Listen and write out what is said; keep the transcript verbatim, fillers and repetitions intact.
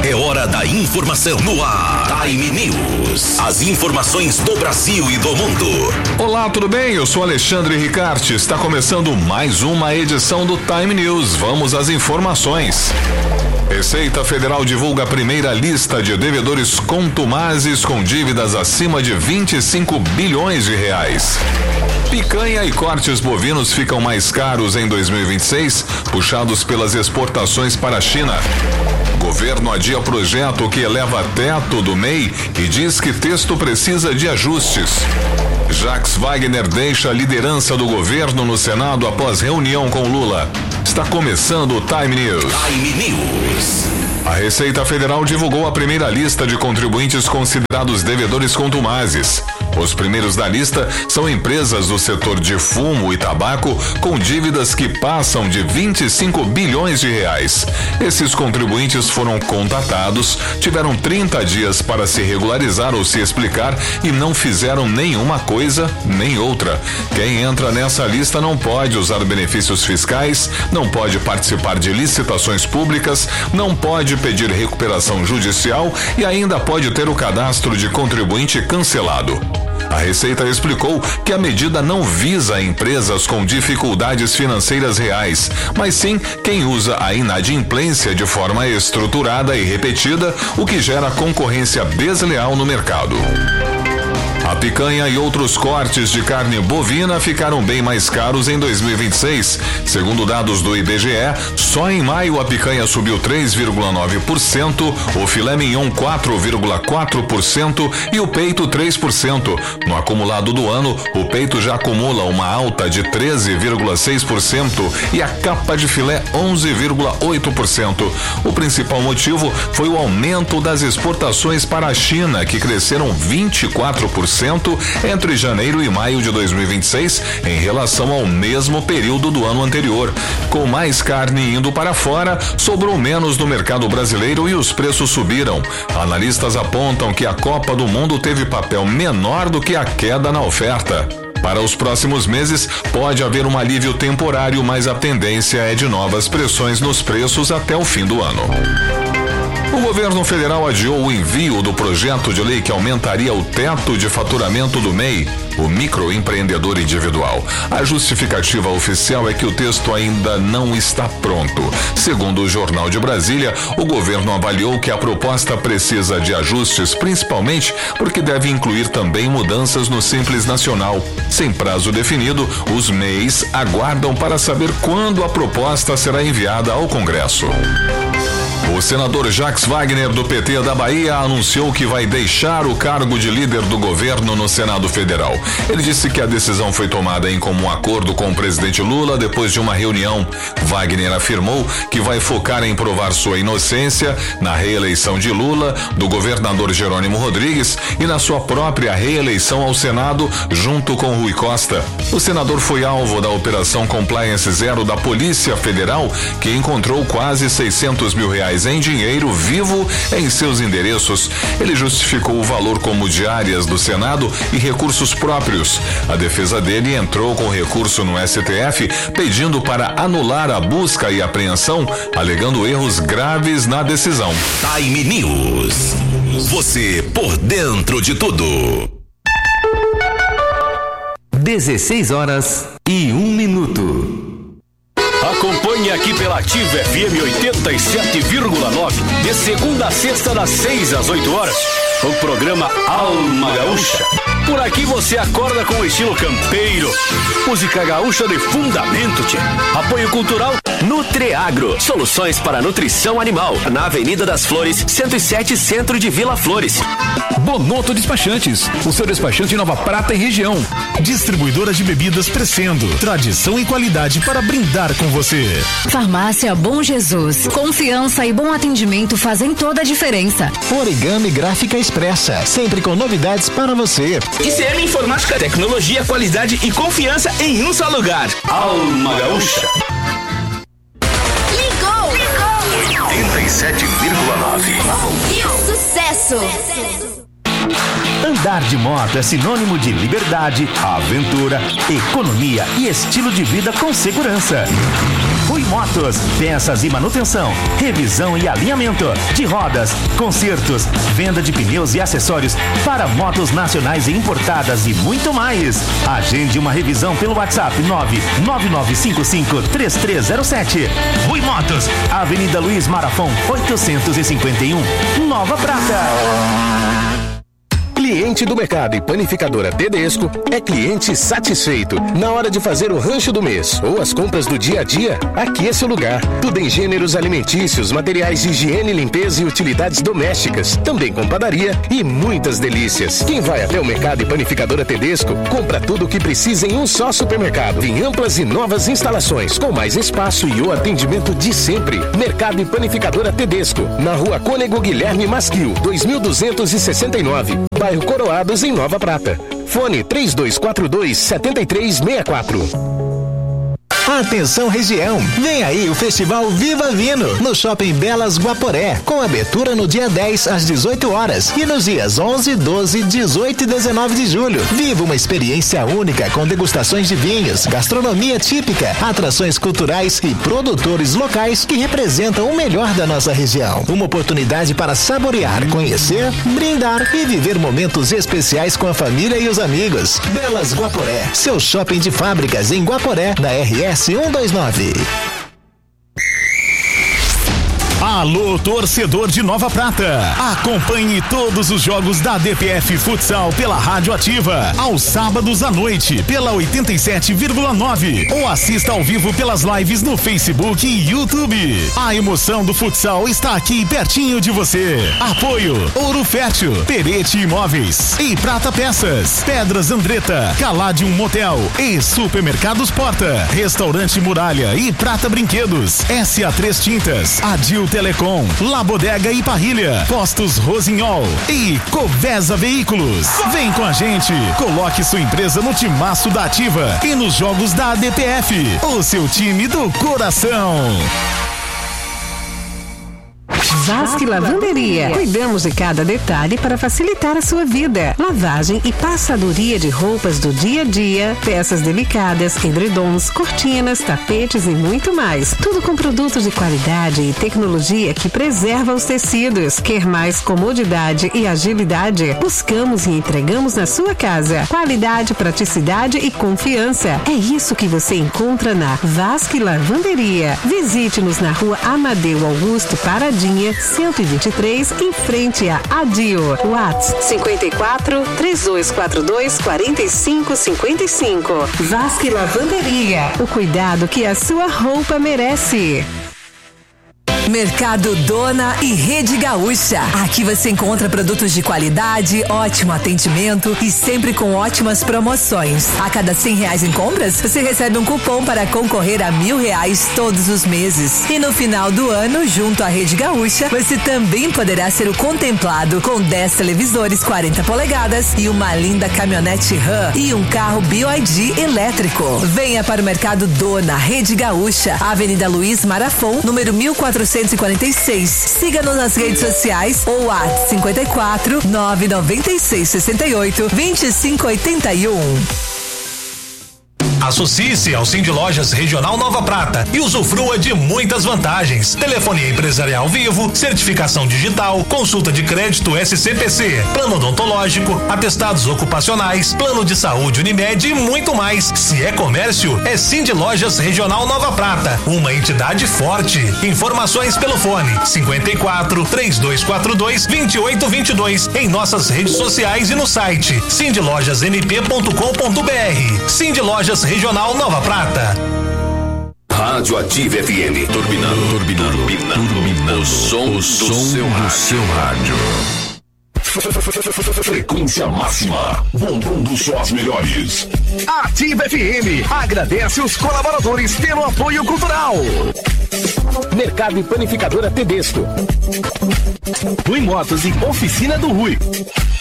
É hora da informação no ar. Time News. As informações do Brasil e do mundo. Olá, tudo bem? Eu sou Alexandre Ricarte. Está começando mais uma edição do Time News. Vamos às informações. Receita Federal divulga a primeira lista de devedores contumazes com dívidas acima de vinte e cinco bilhões de reais. Picanha e cortes bovinos ficam mais caros em dois mil e vinte e seis, puxados pelas exportações para a China. Governo adia projeto que eleva teto do M E I e diz que texto precisa de ajustes. Jacques Wagner deixa a liderança do governo no Senado após reunião com Lula. Está começando o Time News. Time News. A Receita Federal divulgou a primeira lista de contribuintes considerados devedores contumazes. Os primeiros da lista são empresas do setor de fumo e tabaco com dívidas que passam de vinte e cinco bilhões de reais. Esses contribuintes foram contatados, tiveram trinta dias para se regularizar ou se explicar e não fizeram nenhuma coisa nem outra. Quem entra nessa lista não pode usar benefícios fiscais, não pode participar de licitações públicas, não pode pedir recuperação judicial e ainda pode ter o cadastro de contribuinte cancelado. A Receita explicou que a medida não visa empresas com dificuldades financeiras reais, mas sim quem usa a inadimplência de forma estruturada e repetida, o que gera concorrência desleal no mercado. A picanha e outros cortes de carne bovina ficaram bem mais caros em dois mil e vinte e seis. Segundo dados do I B G E, só em maio a picanha subiu três vírgula nove por cento, o filé mignon quatro vírgula quatro por cento e o peito três por cento. No acumulado do ano, o peito já acumula uma alta de treze vírgula seis por cento e a capa de filé onze vírgula oito por cento. O principal motivo foi o aumento das exportações para a China, que cresceram vinte e quatro por cento entre janeiro e maio de dois mil e vinte e seis em relação ao mesmo período do ano anterior. Com mais carne indo para fora, sobrou menos no mercado brasileiro e os preços subiram. Analistas apontam que a Copa do Mundo teve papel menor do que a queda na oferta. Para os próximos meses, pode haver um alívio temporário, mas a tendência é de novas pressões nos preços até o fim do ano. O governo federal adiou o envio do projeto de lei que aumentaria o teto de faturamento do M E I, o microempreendedor individual. A justificativa oficial é que o texto ainda não está pronto. Segundo o Jornal de Brasília, o governo avaliou que a proposta precisa de ajustes, principalmente porque deve incluir também mudanças no Simples Nacional. Sem prazo definido, os M E Is aguardam para saber quando a proposta será enviada ao Congresso. O senador Jacques Wagner, do P T da Bahia, anunciou que vai deixar o cargo de líder do governo no Senado Federal. Ele disse que a decisão foi tomada em comum acordo com o presidente Lula depois de uma reunião. Wagner afirmou que vai focar em provar sua inocência na reeleição de Lula, do governador Jerônimo Rodrigues e na sua própria reeleição ao Senado junto com Rui Costa. O senador foi alvo da Operação Compliance Zero da Polícia Federal, que encontrou quase seiscentos mil reais em dinheiro vivo em seus endereços. Ele justificou o valor como diárias do Senado e recursos próprios. A defesa dele entrou com recurso no S T F pedindo para anular a busca e apreensão, alegando erros graves na decisão. Time News. Você por dentro de tudo. dezesseis horas e um minuto. Acompanhe aqui pela Ativa F M oitenta e sete vírgula nove, de segunda a sexta, das seis às oito horas, o programa Alma Gaúcha. Por aqui você acorda com o estilo campeiro. Música gaúcha de fundamento, tchê. Apoio cultural Nutreagro. Soluções para nutrição animal. Na Avenida das Flores, cento e sete, centro de Vila Flores. Bonoto Despachantes, o seu despachante Nova Prata e região. Distribuidora de bebidas Crescendo. Tradição e qualidade para brindar com você. Farmácia Bom Jesus. Confiança e bom atendimento fazem toda a diferença. Origami Gráfica Expressa. Sempre com novidades para você. I C M Informática, tecnologia, qualidade e confiança em um só lugar. Alma Gaúcha. Ligou! Ligou! oitenta e sete vírgula nove. Sucesso! Andar de moto é sinônimo de liberdade, aventura, economia e estilo de vida com segurança. Rui Rui Motos, peças e manutenção, revisão e alinhamento de rodas, consertos, venda de pneus e acessórios para motos nacionais e importadas e muito mais. Agende uma revisão pelo WhatsApp nove nove nove cinco cinco três três zero sete. Rui Motos, Avenida Luiz Marafon, oitocentos e cinquenta e um, Nova Prata. Cliente do Mercado e Panificadora Tedesco é cliente satisfeito. Na hora de fazer o rancho do mês ou as compras do dia a dia, aqui é seu lugar. Tudo em gêneros alimentícios, materiais de higiene, limpeza e utilidades domésticas. Também com padaria e muitas delícias. Quem vai até o Mercado e Panificadora Tedesco, compra tudo o que precisa em um só supermercado. Em amplas e novas instalações, com mais espaço e o atendimento de sempre. Mercado e Panificadora Tedesco, na Rua Cônego Guilherme Masquil, dois mil duzentos e sessenta e nove. Bairro Coroados, em Nova Prata. Fone três dois quatro dois, sete três seis quatro. Atenção região, vem aí o Festival Viva Vino no Shopping Belas Guaporé, com abertura no dia dez às dezoito horas e nos dias onze, doze, dezoito e dezenove de julho. Viva uma experiência única com degustações de vinhos, gastronomia típica, atrações culturais e produtores locais que representam o melhor da nossa região. Uma oportunidade para saborear, conhecer, brindar e viver momentos especiais com a família e os amigos. Belas Guaporé, seu shopping de fábricas em Guaporé, da R S cento e vinte e nove. Alô, torcedor de Nova Prata. Acompanhe todos os jogos da D P F Futsal pela Rádio Ativa, aos sábados à noite, pela oitenta e sete vírgula nove. Ou assista ao vivo pelas lives no Facebook e YouTube. A emoção do futsal está aqui pertinho de você. Apoio Ouro Fértil, Perete Imóveis e Prata Peças, Pedras Andretta, Caladium Motel e Supermercados Porta, Restaurante Muralha e Prata Brinquedos, S A três Tintas, Adil Telecom, La Bodega e Parrilha, Postos Rosinhol e Covesa Veículos. Vem com a gente, coloque sua empresa no timaço da Ativa e nos jogos da A D P F, o seu time do coração. Vasque Lavanderia. Cuidamos de cada detalhe para facilitar a sua vida. Lavagem e passadoria de roupas do dia a dia, peças delicadas, edredons, cortinas, tapetes e muito mais. Tudo com produtos de qualidade e tecnologia que preserva os tecidos. Quer mais comodidade e agilidade? Buscamos e entregamos na sua casa. Qualidade, praticidade e confiança. É isso que você encontra na Vasque Lavanderia. Visite-nos na Rua Amadeu Augusto Paradinha, cento e vinte e três, em frente a Adio. WhatsApp cinquenta e quatro, três dois quatro dois, quarenta e cinco cinquenta e cinco. Vasque Lavanderia, o cuidado que a sua roupa merece. Mercado Dona e Rede Gaúcha. Aqui você encontra produtos de qualidade, ótimo atendimento e sempre com ótimas promoções. A cada cem reais em compras, você recebe um cupom para concorrer a mil reais todos os meses. E no final do ano, junto à Rede Gaúcha, você também poderá ser o contemplado com dez televisores quarenta polegadas e uma linda caminhonete Ram e um carro B Y D elétrico. Venha para o Mercado Dona, Rede Gaúcha, Avenida Luiz Marafon, número mil quatrocentos e quarenta e seis. Siga-nos nas redes sociais ou WhatsApp cinquenta e quatro, nove nove seis, sessenta e oito, vinte e cinco oitenta e um. Associe-se ao Cindy Lojas Regional Nova Prata e usufrua de muitas vantagens. Telefonia empresarial vivo, certificação digital, consulta de crédito S C P C, plano odontológico, atestados ocupacionais, plano de saúde Unimed e muito mais. Se é comércio, é Cindy Lojas Regional Nova Prata, uma entidade forte. Informações pelo fone cinquenta e quatro, três dois quatro dois, vinte e oito vinte e dois, em nossas redes sociais e no site cindy lojas m p ponto com ponto b r. Cindy Lojas Regional Nova Prata. Rádio Ativa F M. Turbinando, turbinando, turbinando, turbinando. O som, o som do seu rádio. Seu rádio. Frequência máxima. Bombando só as melhores. Ativa F M agradece os colaboradores pelo apoio cultural. Mercado e Panificadora Tedesco. Rui Motos e Oficina do Rui.